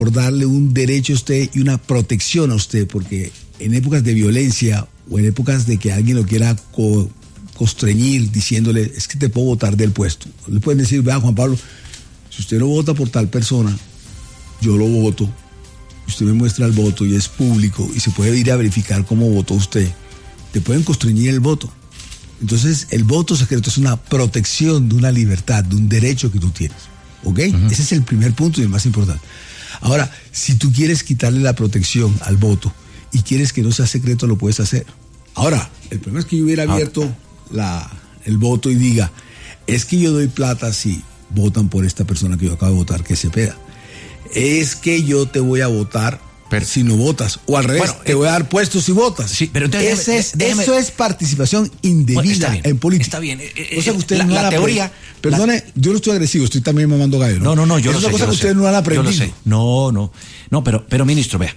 por darle un derecho a usted y una protección a usted, porque en épocas de violencia o en épocas de que alguien lo quiera constreñir diciéndole, es que te puedo votar del puesto. Le pueden decir, vea Juan Pablo, si usted no vota por tal persona, yo lo voto, usted me muestra el voto y es público y se puede ir a verificar cómo votó usted, te pueden constreñir el voto. Entonces el voto secreto es una protección de una libertad, de un derecho que tú tienes, ¿ok? Ese es el primer punto y el más importante. Ahora, si tú quieres quitarle la protección al voto y quieres que no sea secreto, lo puedes hacer. Ahora, el problema es que yo hubiera abierto el voto y diga, es que yo doy plata si votan por esta persona que yo acabo de votar, que es Cepeda. Es que yo te voy a votar si no votas. O al revés, te voy a dar puestos si votas. Sí, pero entonces eso es participación indebida en política. Está bien. O sea, que ustedes no la teoría. Perdone, yo no estoy agresivo, estoy también mamando gallo. No, yo es lo sé. Es una cosa que ustedes no han aprendido. Yo lo sé. No, pero ministro, vea.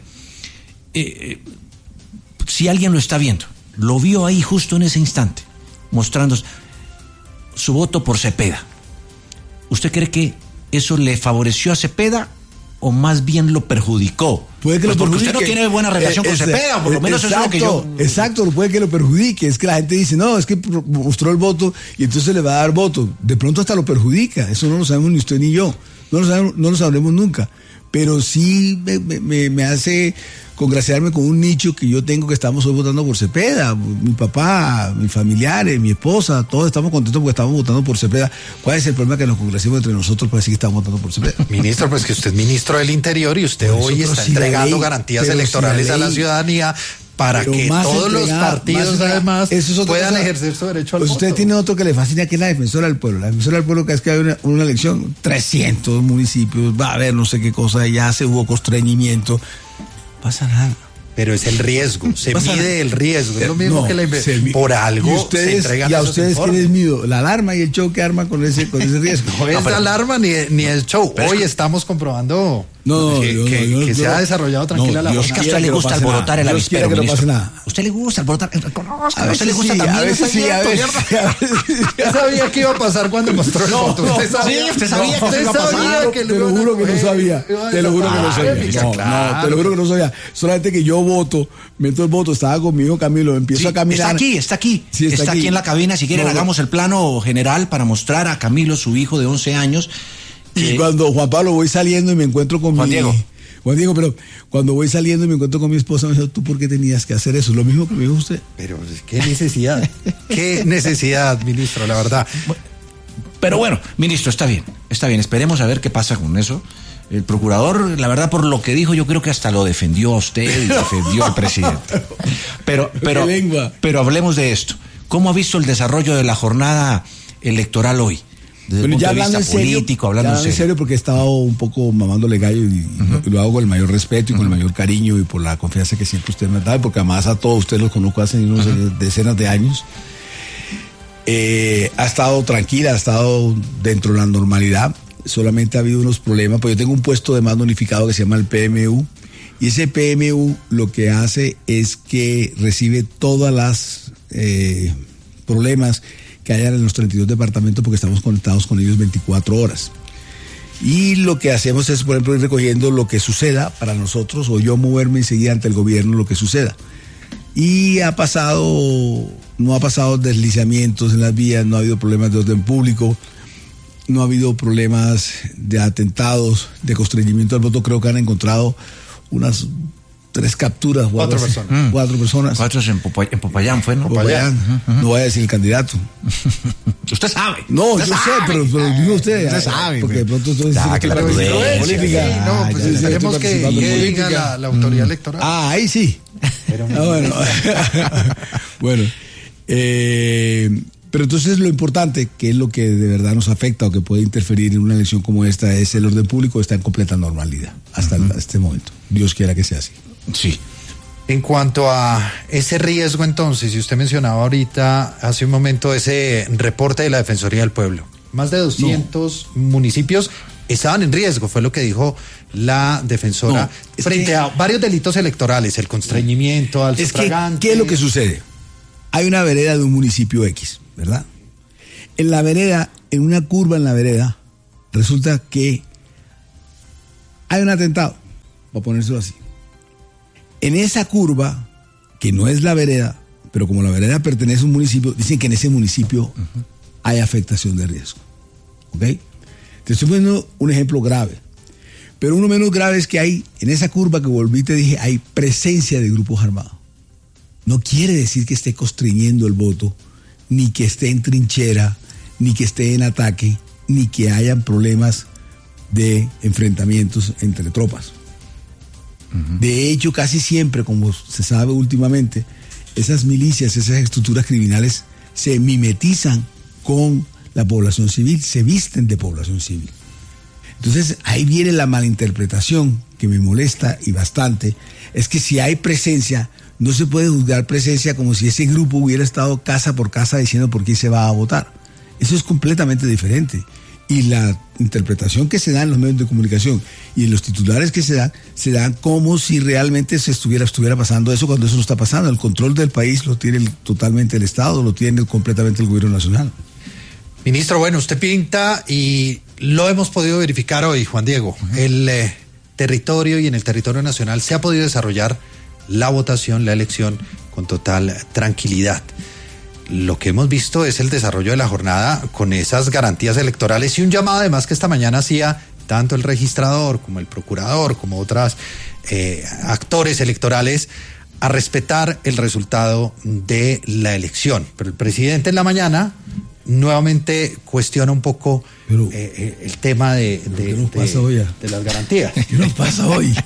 Si alguien lo está viendo, lo vio ahí justo en ese instante, mostrando su voto por Cepeda. ¿Usted cree que eso le favoreció a Cepeda o más bien lo perjudicó? Puede que lo perjudique. Usted no tiene buena relación con Cepeda, por lo menos eso es lo que yo... Exacto, puede que lo perjudique. Es que la gente dice, no, es que mostró el voto y entonces le va a dar voto. De pronto hasta lo perjudica. Eso no lo sabemos ni usted ni yo. No lo sabremos nunca. Pero sí me hace congraciarme con un nicho que yo tengo, que estamos hoy votando por Cepeda. Mi papá, mis familiares, mi esposa, todos estamos contentos porque estamos votando por Cepeda. ¿Cuál es el problema? Que nos congraciamos entre nosotros para decir que estamos votando por Cepeda. Ministro, pues que usted es ministro del Interior y usted hoy está entregando garantías electorales a la ciudadanía para que todos los partidos además puedan ejercer su derecho al voto. Usted tiene otro que le fascina, que es la defensora del pueblo. La defensora del pueblo, que es que hay una elección, 300 municipios, va a haber no sé qué cosa, ya se hubo constreñimiento. Pasa nada. Pero es el riesgo, se mide el riesgo, es lo mismo no, que la por algo se entregan y a esos ustedes informes. ¿Qué les mido? La alarma y el show que arman con ese riesgo. No es la alarma ni el show. Hoy estamos comprobando que se ha desarrollado tranquila la jornada. Es que a usted le gusta alborotar el avispero, que no pase nada. A usted le gusta alborotar, a usted le gusta también. A veces sí. Yo sabía que iba a pasar cuando mostró el voto. Usted sabía que iba a pasar. Te lo juro que no sabía. Te lo juro que no sabía. Te lo juro que no sabía. Solamente que yo voto, meto el voto, estaba con mi hijo Camilo, empiezo a caminar. Está aquí en la cabina. Si quieren, hagamos el plano general para mostrar a Camilo, su hijo de 11 años. Y cuando Juan Pablo voy saliendo y me encuentro con Juan Diego, pero cuando voy saliendo y me encuentro con mi esposa, me dijo, ¿tú por qué tenías que hacer eso? Lo mismo que me dijo usted. Pero qué necesidad, ministro, la verdad. Pero bueno, ministro, está bien. Esperemos a ver qué pasa con eso. El procurador, la verdad, por lo que dijo, yo creo que hasta lo defendió a usted y defendió al presidente. Pero hablemos de esto. ¿Cómo ha visto el desarrollo de la jornada electoral hoy? Desde el punto de vista político, hablando en serio, porque he estado un poco mamándole gallo y lo hago con el mayor respeto y con el mayor cariño y por la confianza que siempre usted me da, porque además a todos ustedes los conozco hace decenas de años. Ha estado tranquila, ha estado dentro de la normalidad. Solamente ha habido unos problemas, pues yo tengo un puesto de mando unificado que se llama el PMU, y ese PMU lo que hace es que recibe todas las problemas que hayan en los 32 departamentos, porque estamos conectados con ellos 24 horas. Y lo que hacemos es, por ejemplo, ir recogiendo lo que suceda para nosotros, o yo moverme enseguida ante el gobierno lo que suceda. Y no ha pasado deslizamientos en las vías, no ha habido problemas de orden público, no ha habido problemas de atentados, de constreñimiento al voto. Creo que han encontrado unas 3 capturas. 4 personas. 4 personas. 4 en Popayán fue, ¿no? Popayán. No voy a decir el candidato. Usted sabe. No, yo sé, pero digo usted. Usted sabe. Porque de pronto estoy diciendo que la política. No, pues esperemos que diga la autoridad electoral. Ahí sí. Bueno. Pero entonces lo importante, que es lo que de verdad nos afecta o que puede interferir en una elección como esta, es el orden público está en completa normalidad hasta este momento. Dios quiera que sea así. Sí. En cuanto a ese riesgo, entonces, si usted mencionaba ahorita, hace un momento, ese reporte de la Defensoría del Pueblo, más de 200 municipios estaban en riesgo, fue lo que dijo la defensora, frente a varios delitos electorales, el constreñimiento al sufragante. ¿Qué es lo que sucede? Hay una vereda de un municipio X, ¿verdad? En la vereda, en una curva en la vereda, resulta que hay un atentado. para ponérselo así. En esa curva, que no es la vereda, pero como la vereda pertenece a un municipio, dicen que en ese municipio hay afectación de riesgo. ¿Ok? Te estoy poniendo un ejemplo grave. Pero uno menos grave es que hay, en esa curva que volví te dije, hay presencia de grupos armados. No quiere decir que esté constriñendo el voto, ni que esté en trinchera, ni que esté en ataque, ni que hayan problemas de enfrentamientos entre tropas. De hecho, casi siempre, como se sabe últimamente, esas milicias, esas estructuras criminales se mimetizan con la población civil, se visten de población civil. Entonces, ahí viene la malinterpretación que me molesta y bastante, es que si hay presencia, no se puede juzgar presencia como si ese grupo hubiera estado casa por casa diciendo por quién se va a votar. Eso es completamente diferente. Y la interpretación que se da en los medios de comunicación y en los titulares que se dan como si realmente se estuviera pasando eso, cuando eso no está pasando. El control del país lo tiene totalmente el Estado, lo tiene completamente el gobierno nacional. Ministro, bueno, usted pinta y lo hemos podido verificar hoy, Juan Diego. El territorio y en el territorio nacional se ha podido desarrollar la votación, la elección con total tranquilidad. Lo que hemos visto es el desarrollo de la jornada con esas garantías electorales y un llamado además que esta mañana hacía tanto el registrador como el procurador, como otros actores electorales, a respetar el resultado de la elección. Pero el presidente en la mañana nuevamente cuestiona un poco el tema de las garantías. ¿Qué nos pasa hoy?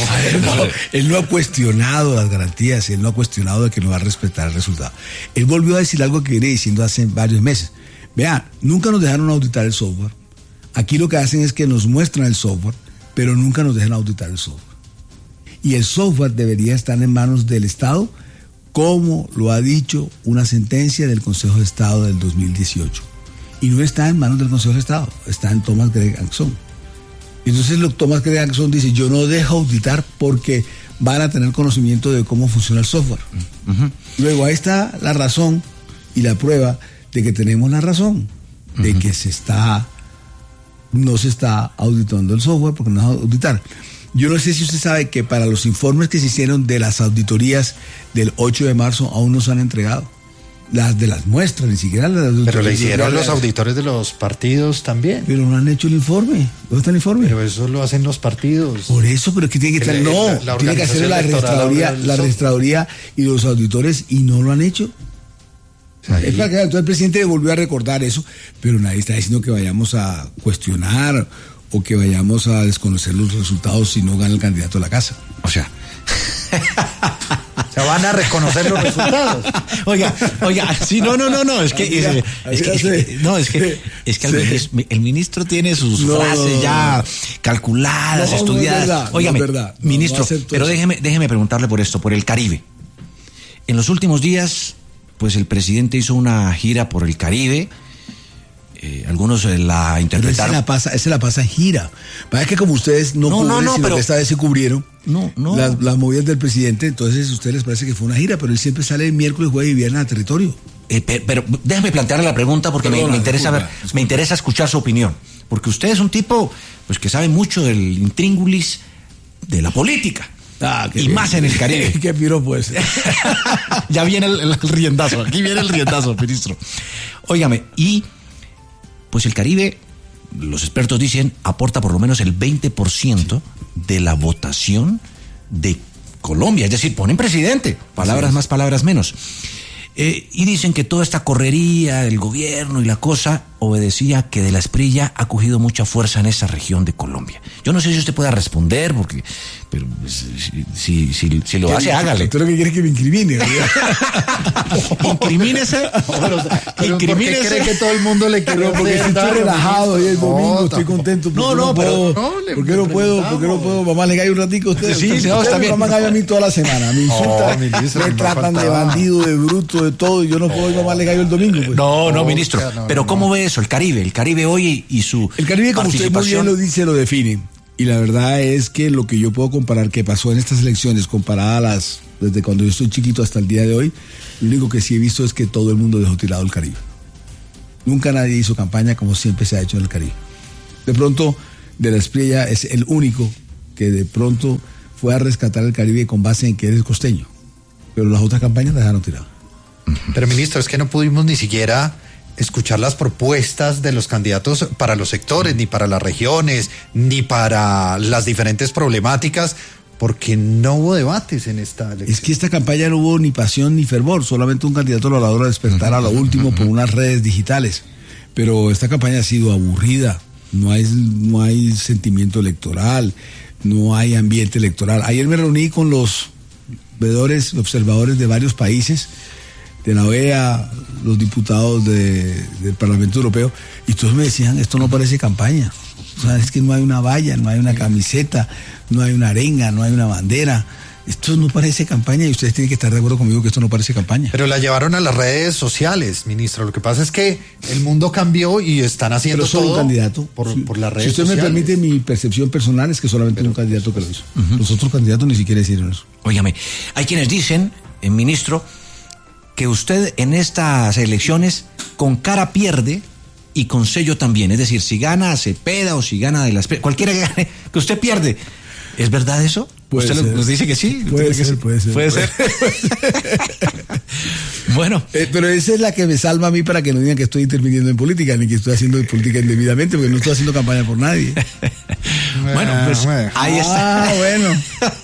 Él no ha cuestionado las garantías, él no ha cuestionado de que no va a respetar el resultado. Él volvió a decir algo que viene diciendo hace varios meses. Vean, nunca nos dejaron auditar el software. Aquí lo que hacen es que nos muestran el software, pero nunca nos dejan auditar el software. Y el software debería estar en manos del Estado, como lo ha dicho una sentencia del Consejo de Estado del 2018. Y no está en manos del Consejo de Estado, está en Thomas Gregg Axon. Entonces Thomas Gregg Axon dice, yo no dejo auditar porque van a tener conocimiento de cómo funciona el software. Luego ahí está la razón y la prueba de que tenemos la razón, de que no se está auditando el software porque no es auditar. Yo no sé si usted sabe que para los informes que se hicieron de las auditorías del 8 de marzo aún no se han entregado. Las de las muestras, ni siquiera las de... Pero le hicieron los auditores de los partidos también. Pero no han hecho el informe. ¿Dónde está el informe? Pero eso lo hacen los partidos. Por eso, pero que tiene que estar... No, tiene que hacer la registraduría y los auditores y no lo han hecho. Es para que entonces el presidente volvió a recordar eso, pero nadie está diciendo que vayamos a cuestionar o que vayamos a desconocer los resultados si no gana el candidato a la casa. O sea, se van a reconocer los resultados. Oiga, sí, no, es que el ministro tiene sus frases ya calculadas, estudiadas. Óigame, ministro, pero déjeme preguntarle por esto, por el Caribe. En los últimos días, pues el presidente hizo una gira por el Caribe. Algunos la interpretaron. Pero ese la pasa en gira. Para que como ustedes no cubren, sino que esta vez se cubrieron las movidas del presidente, entonces a ustedes les parece que fue una gira, pero él siempre sale el miércoles, jueves y viernes a territorio. Pero déjame plantearle la pregunta porque me interesa escuchar su opinión. Porque usted es un tipo pues que sabe mucho del intríngulis de la política. Y bien. Más en el Caribe. ¿Qué piropo es? Ya viene el riendazo. Aquí viene el riendazo, ministro. Óigame, y pues el Caribe, los expertos dicen, aporta por lo menos el 20% de la votación de Colombia. Es decir, ponen presidente. Palabras más, palabras menos. Y dicen que toda esta correría del gobierno y la cosa obedecía que De la Espriella ha cogido mucha fuerza en esa región de Colombia. Yo no sé si usted pueda responder, pero si lo hace, hágale. ¿Tú lo que quieres que me incrimine? Incrimínese. ¿Por qué cree que todo el mundo le quiere? Porque estoy relajado y el domingo estoy contento. ¿Por qué no puedo? Mamá le cae un ratico a ustedes. Sí, está bien. Mamá cae a mí toda la semana. Me insultan, me tratan de bandido, de bruto, de todo. Y yo no puedo ir, mamá le caigo el domingo. Pues. No, ministro. Pero ¿cómo ve eso? El Caribe hoy y su El Caribe, como usted muy bien lo dice, lo define. Y la verdad es que lo que yo puedo comparar que pasó en estas elecciones, comparadas desde cuando yo estoy chiquito hasta el día de hoy, lo único que sí he visto es que todo el mundo dejó tirado el Caribe. Nunca nadie hizo campaña como siempre se ha hecho en el Caribe. De pronto, De la Espriella es el único que de pronto fue a rescatar el Caribe con base en que eres costeño. Pero las otras campañas dejaron tirado. Pero ministro, es que no pudimos ni siquiera escuchar las propuestas de los candidatos para los sectores, ni para las regiones, ni para las diferentes problemáticas, porque no hubo debates en esta elección. Es que esta campaña no hubo ni pasión ni fervor, solamente un candidato a la hora de despertar a lo último por unas redes digitales. Pero esta campaña ha sido aburrida, no hay sentimiento electoral, no hay ambiente electoral. Ayer me reuní con los observadores de varios países, de la OEA, los diputados del Parlamento Europeo, y todos me decían, esto no parece campaña. O sea, es que no hay una valla, no hay una camiseta, no hay una arenga, no hay una bandera. Esto no parece campaña y ustedes tienen que estar de acuerdo conmigo que esto no parece campaña. Pero la llevaron a las redes sociales, ministro. Lo que pasa es que el mundo cambió y están haciendo pero todo un candidato por las redes sociales. Si usted me permite, mi percepción personal es que solamente un candidato que lo hizo. Los otros candidatos ni siquiera hicieron eso. Óigame, hay quienes dicen, ministro, que usted en estas elecciones con cara pierde y con sello también. Es decir, si gana Cepeda o si gana de las... Cualquiera que gane, que usted pierde. ¿Es verdad eso? Puede ¿Usted ser. nos dice que sí? Puede ser. Puede ser. Bueno. Pero esa es la que me salva a mí para que no digan que estoy interviniendo en política, ni que estoy haciendo política indebidamente, porque no estoy haciendo campaña por nadie. Bueno, pues ahí está. Bueno.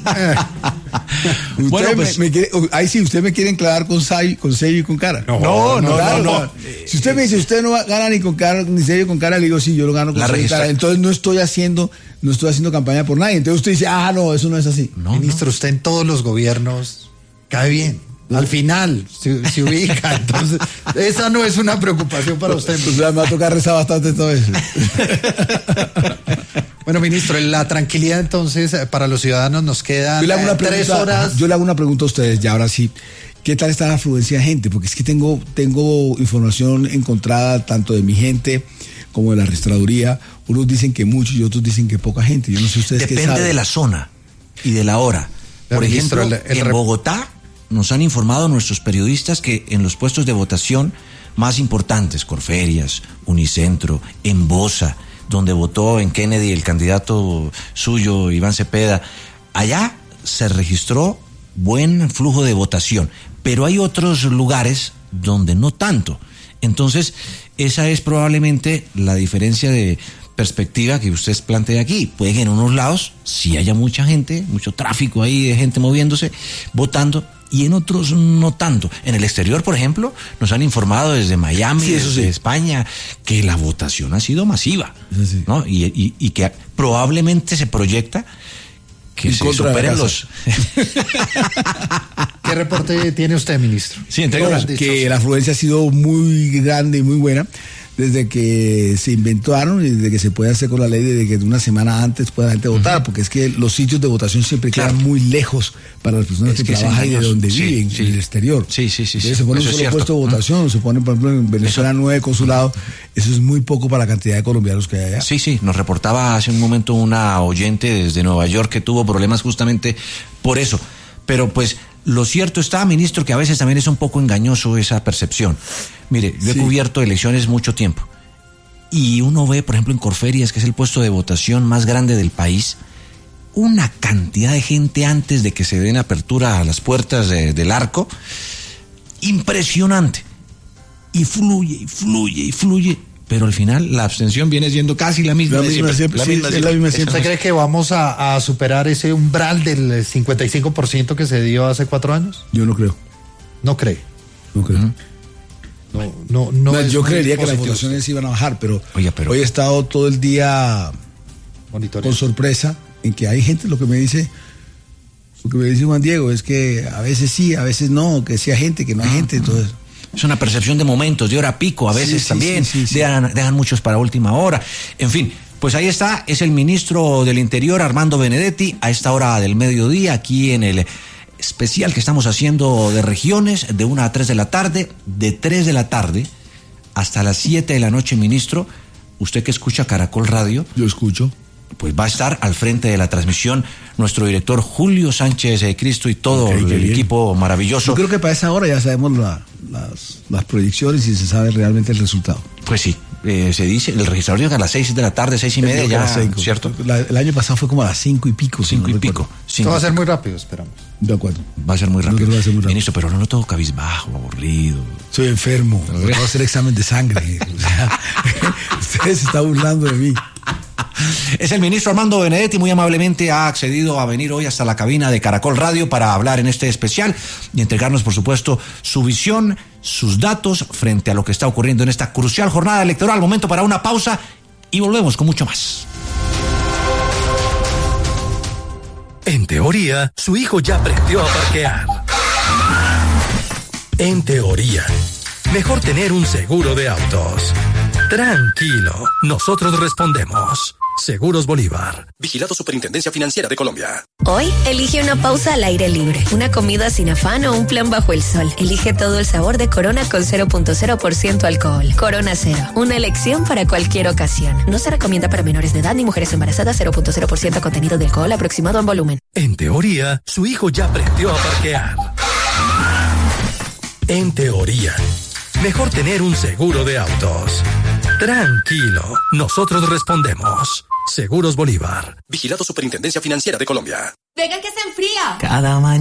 Bueno, pues, ahí sí, usted me quiere enclavar con sello y con cara. No. Si usted me dice, usted no gana ni con cara, ni sello con cara, le digo, sí, yo lo gano con sello y cara. Entonces no estoy haciendo campaña por nadie. Entonces usted dice, no, eso no es así. Ministro, usted en todos los gobiernos cae bien. Al final se ubica. Entonces, esa no es una preocupación para usted. Pues me va a tocar rezar bastante todo eso. Bueno, ministro, la tranquilidad entonces para los ciudadanos nos quedan 3 horas. Yo le hago una pregunta a ustedes, ya ahora sí. ¿Qué tal está la afluencia de gente? Porque es que tengo información encontrada tanto de mi gente como de la registraduría. Unos dicen que mucho y otros dicen que poca gente. Yo no sé ustedes qué saben. Depende de la zona y de la hora. Por ejemplo, en Bogotá nos han informado nuestros periodistas que en los puestos de votación más importantes, Corferias, Unicentro, en Bosa, donde votó en Kennedy el candidato suyo, Iván Cepeda, allá se registró buen flujo de votación, pero hay otros lugares donde no tanto. Entonces, esa es probablemente la diferencia de perspectiva que usted plantea aquí. Puede que en unos lados sí haya mucha gente, mucho tráfico ahí de gente moviéndose, votando, y en otros no tanto. En el exterior, por ejemplo, nos han informado desde Miami, desde España, que la votación ha sido masiva, ¿no? Y que probablemente se proyecta que se superen los... ¿Qué reporte tiene usted, ministro? Sí, que la afluencia ha sido muy grande y muy buena desde que se inventaron y desde que se puede hacer con la ley, desde que una semana antes pueda la gente votar, porque es que los sitios de votación siempre quedan muy lejos para las personas que trabajan y de donde viven, en el exterior. Sí. Entonces se pone un solo puesto de votación, se pone, por ejemplo, en Venezuela 9 consulados, eso es muy poco para la cantidad de colombianos que hay allá. Sí, nos reportaba hace un momento una oyente desde Nueva York que tuvo problemas justamente por eso. Pero pues lo cierto está, ministro, que a veces también es un poco engañoso esa percepción. Mire, yo he cubierto elecciones mucho tiempo y uno ve, por ejemplo, en Corferias, que es el puesto de votación más grande del país, una cantidad de gente antes de que se den apertura a las puertas del arco, impresionante. Y fluye. Pero al final la abstención viene siendo casi la misma. ¿Usted cree que vamos a superar ese umbral del 55% que se dio hace 4 años? Yo no creo. ¿No cree? No creo. No, yo creería que las votaciones iban a bajar, pero hoy he estado todo el día con sorpresa en que hay gente, lo que me dice Juan Diego es que a veces sí, a veces no, que sí hay gente, que no hay gente, entonces... Es una percepción de momentos, de hora pico, a veces también, dejan muchos para última hora. En fin, pues ahí está, es el ministro del Interior, Armando Benedetti, a esta hora del mediodía, aquí en el especial que estamos haciendo de regiones, de 1 a 3 de la tarde, de 3 de la tarde hasta las 7 de la noche, ministro. Usted que escucha Caracol Radio. Yo escucho. Pues va a estar al frente de la transmisión nuestro director Julio Sánchez Cristo y todo el equipo maravilloso. Yo creo que para esa hora ya sabemos las proyecciones y se sabe realmente el resultado. Pues sí, se dice, el registrador llega a las 6 de la tarde, 6:30 ya, ¿cierto? El año pasado fue como a las 5 y pico. 5 y pico. Esto va a ser muy rápido, esperamos. De acuerdo. Va a ser muy rápido. Va a ser muy rápido. Ministro, pero no lo tengo cabizbajo, aburrido. Soy enfermo. Voy a hacer examen de sangre. O sea, usted se está burlando de mí. Es el ministro Armando Benedetti, muy amablemente ha accedido a venir hoy hasta la cabina de Caracol Radio para hablar en este especial y entregarnos, por supuesto, su visión, sus datos frente a lo que está ocurriendo en esta crucial jornada electoral. Momento para una pausa y volvemos con mucho más. En teoría, su hijo ya aprendió a parquear. En teoría, mejor tener un seguro de autos. Tranquilo, nosotros respondemos. Seguros Bolívar. Vigilado Superintendencia Financiera de Colombia. Hoy, elige una pausa al aire libre, una comida sin afán o un plan bajo el sol. Elige todo el sabor de Corona con 0.0% alcohol. Corona Cero, una elección para cualquier ocasión. No se recomienda para menores de edad ni mujeres embarazadas. 0.0% contenido de alcohol aproximado en volumen. En teoría, su hijo ya aprendió a parquear. En teoría, mejor tener un seguro de autos. Tranquilo, nosotros respondemos. Seguros Bolívar. Vigilado Superintendencia Financiera de Colombia. Venga que se enfría. Cada mañana.